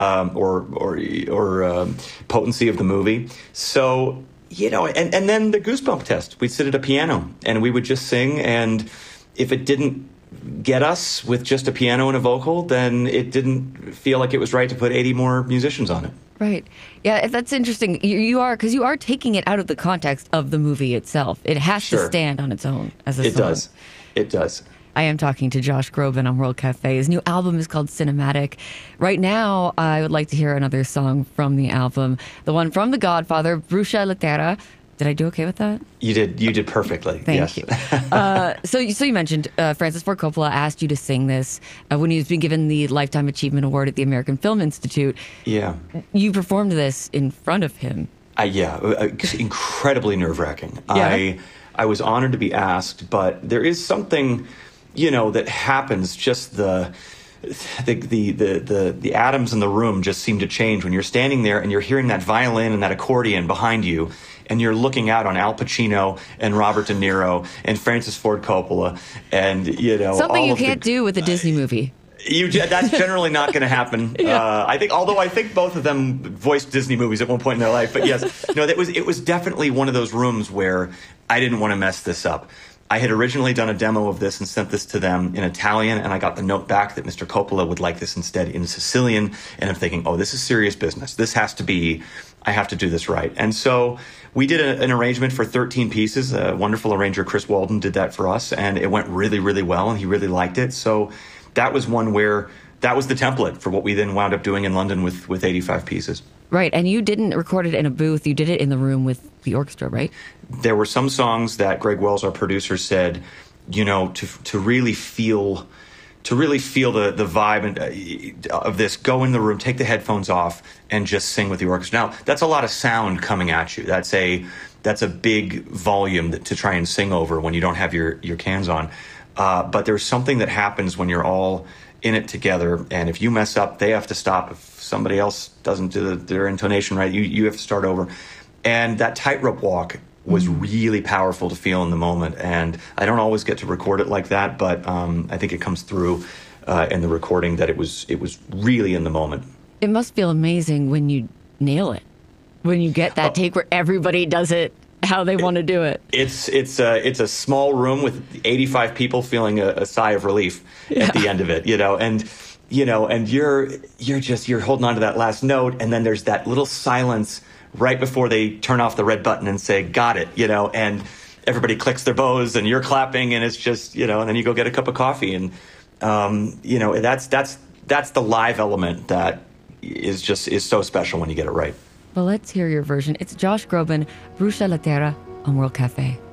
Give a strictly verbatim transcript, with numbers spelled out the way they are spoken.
um, or or or um, potency of the movie. So, you know, and, and then the goosebump test. We'd sit at a piano and we would just sing, and if it didn't get us with just a piano and a vocal, then it didn't feel like it was right to put eighty more musicians on it. Right. Yeah, that's interesting. You, you are, because you are taking it out of the context of the movie itself. It has Sure. to stand on its own as a It song. does. It does. I am talking to Josh Groban on World Cafe. His new album is called Cinematic. Right now, I would like to hear another song from the album, the one from The Godfather, Bruxa Latera. Did I do okay with that? You did. You did perfectly. Thank yes. you. uh, so, you- so you mentioned uh, Francis Ford Coppola asked you to sing this uh, when he was being given the Lifetime Achievement Award at the American Film Institute. Yeah. You performed this in front of him. Uh, yeah. Uh, incredibly nerve-wracking. Yeah. I I was honored to be asked, but there is something, you know, that happens. Just the. The, the the the the atoms in the room just seem to change when you're standing there and you're hearing that violin and that accordion behind you, and you're looking out on Al Pacino and Robert De Niro and Francis Ford Coppola, and you know Something all you of can't the, do with a Disney movie. You that's generally not going to happen. Yeah. Uh, I think, although I think both of them voiced Disney movies at one point in their life, but yes, no, that was it was definitely one of those rooms where I didn't want to mess this up. I had originally done a demo of this and sent this to them in Italian, and I got the note back that Mister Coppola would like this instead in Sicilian, and I'm thinking, oh, this is serious business. This has to be, I have to do this right. And so we did a, an arrangement for thirteen pieces. A wonderful arranger, Chris Walden, did that for us, and it went really, really well, and he really liked it. So that was one where, that was the template for what we then wound up doing in London with, with eighty-five pieces. Right, and you didn't record it in a booth. You did it in the room with the orchestra, right? There were some songs that Greg Wells, our producer, said, you know, to to really feel, to really feel the the vibe and, uh, of this, go in the room, take the headphones off, and just sing with the orchestra. Now, that's a lot of sound coming at you. That's a that's a big volume that, to try and sing over when you don't have your your cans on. Uh, but there's something that happens when you're all in it together, and if you mess up, they have to stop. If somebody else doesn't do the, their intonation right, you you have to start over. And that tightrope walk was really powerful to feel in the moment. And I don't always get to record it like that, but um, I think it comes through uh, in the recording that it was it was really in the moment. It must feel amazing when you nail it, when you get that Oh. take where everybody does it how they want to do it. It's it's a it's a small room with eighty-five people feeling a, a sigh of relief Yeah. at the end of it, you know, and you know, and you're you're just you're holding on to that last note, and then there's that little silence right before they turn off the red button and say, got it, you know, and everybody clicks their bows and you're clapping, and it's just, you know, and then you go get a cup of coffee, and, um, you know, that's, that's, that's the live element that is just, is so special when you get it right. Well, let's hear your version. It's Josh Groban, Bruxa Latera on World Cafe.